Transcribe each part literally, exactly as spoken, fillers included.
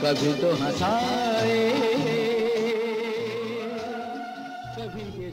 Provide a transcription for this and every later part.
कभी तो हंसाए, कभी ये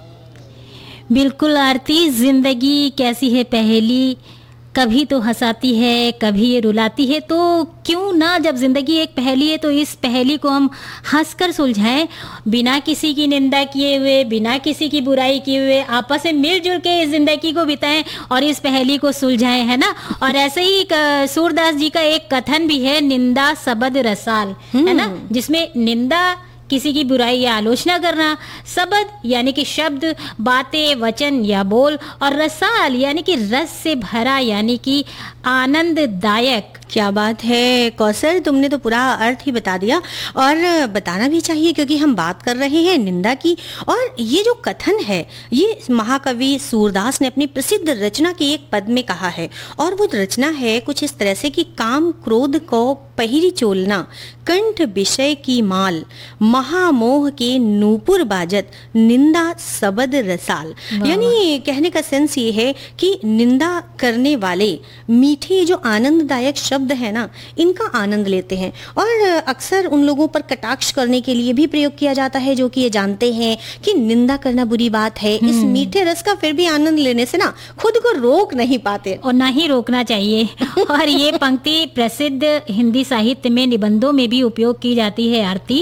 रुलाए। बिल्कुल आरती, जिंदगी कैसी है पहेली, कभी तो हंसाती है कभी ये रुलाती है। तो क्यों ना, जब ज़िंदगी एक पहेली है तो इस पहेली को हम हंसकर सुलझाएं, बिना किसी की निंदा किए हुए, बिना किसी की बुराई किए हुए, आपस में मिलजुल के इस ज़िंदगी को बिताएं और इस पहेली को सुलझाएं, है ना। और ऐसे ही एक, सूरदास जी का एक कथन भी है, निंदा सबद रसाल, है ना, जिसमें निंदा किसी की बुराई या आलोचना करना, सबद यानी कि शब्द, बातें, वचन या बोल, और रसाल यानी कि रस से भरा यानी कि आनंददायक। क्या बात है कौसर, तुमने तो पूरा अर्थ ही बता दिया, और बताना भी चाहिए क्योंकि हम बात कर रहे हैं निंदा की। और ये जो कथन है ये महाकवि सूरदास ने अपनी प्रसिद्ध रचना के एक पद में कहा है, और वो रचना है कुछ इस तरह से कि काम क्रोध को पहिरी चोलना, कंठ विषय की माल, महामोह के नूपुर बाजत, निंदा सबद रसाल। यानी कहने का सेंस ये है कि निंदा करने वाले मीठे जो आनंददायक शब्द है ना, इनका आनंद लेते हैं। और अक्सर उन लोगों पर कटाक्ष करने के लिए भी प्रयोग किया जाता है जो कि ये जानते हैं कि निंदा करना बुरी बात है। इस मीठे रस का फिर भी आनंद लेने से ना खुद को रोक नहीं पाते, और ना ही रोकना चाहिए। और ये पंक्ति प्रसिद्ध हिंदी साहित्य में निबंधों में भी उपयोग की जाती है आरती।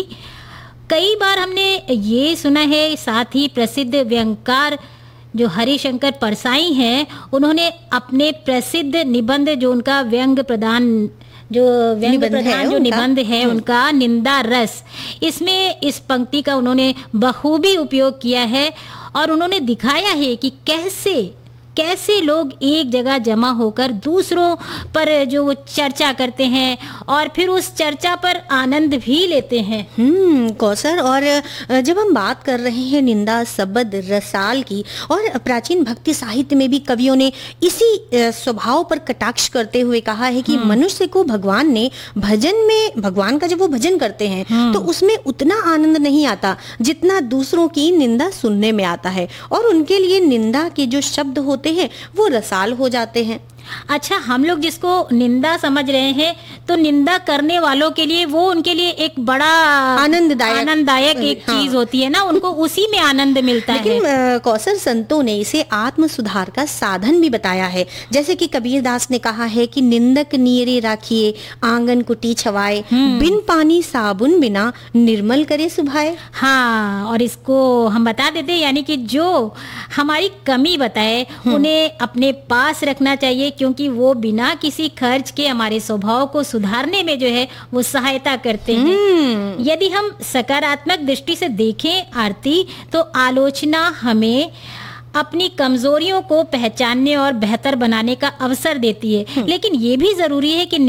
कई बार हमने ये सुना है, साथ ही प्रसिद्ध व्यंगकार जो हरिशंकर परसाई हैं, उन्होंने अपने प्रसिद्ध निबंध, जो उनका व्यंग प्रदान जो व्यंग प्रधान जो निबंध है उनका निंदा रस, इसमें इस पंक्ति का उन्होंने बखूबी उपयोग किया है। और उन्होंने दिखाया है कि कैसे कैसे लोग एक जगह जमा होकर दूसरों पर जो वो चर्चा करते हैं और फिर उस चर्चा पर आनंद भी लेते हैं। हम्म कौसर, और जब हम बात कर रहे हैं निंदा सबद रसाल की, और प्राचीन भक्ति साहित्य में भी कवियों ने इसी स्वभाव पर कटाक्ष करते हुए कहा है कि मनुष्य को भगवान ने भजन में, भगवान का जब वो भजन करते हैं तो उसमें उतना आनंद नहीं आता जितना दूसरों की निंदा सुनने में आता है, और उनके लिए निंदा के जो शब्द होते हैं वो रसाल हो जाते हैं। अच्छा, हम लोग जिसको निंदा समझ रहे हैं, तो निंदा करने वालों के लिए वो उनके लिए एक बड़ा आनंददायक आनंददायक एक हाँ। चीज होती है ना, उनको उसी में आनंद मिलता लेकिन है। लेकिन कौसर, संतों ने इसे आत्म सुधार का साधन भी बताया है। जैसे कि कबीरदास ने कहा है कि निंदक नीरे राखिए, आंगन कुटी छवाए, बिन पानी साबुन बिना निर्मल करे सुभाए। हाँ, और इसको हम बता देते, यानी कि जो हमारी कमी बताए उन्हें अपने पास रखना चाहिए, क्योंकि वो बिना किसी खर्च के हमारे स्वभाव को सुधारने में जो है वो सहायता करते हैं। यदि हम सकारात्मक दृष्टि से देखें आरती, तो आलोचना हमें अपनी कमजोरियों को पहचानने और बेहतर बनाने का अवसर देती है। लेकिन ये भी जरूरी है कि